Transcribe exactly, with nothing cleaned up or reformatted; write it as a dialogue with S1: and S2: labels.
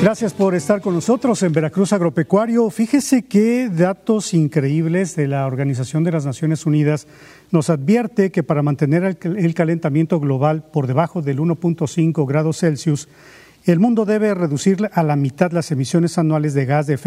S1: Gracias por estar con nosotros en Veracruz Agropecuario. Fíjese qué datos increíbles de la Organización de las Naciones Unidas nos advierte que para mantener el calentamiento global por debajo del uno punto cinco grados Celsius, el mundo debe reducir a la mitad las emisiones anuales de gas de efecto